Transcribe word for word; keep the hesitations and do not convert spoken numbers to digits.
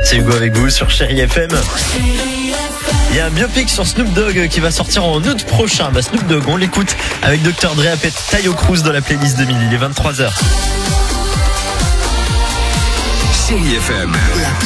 C'est Hugo avec vous sur Chérie F M. Il y a un biopic sur Snoop Dogg qui va sortir en août prochain. Bah Snoop Dogg, on l'écoute avec docteur Dre et Taio Cruz dans la playlist deux mille. Il est vingt-trois heures. Chérie F M.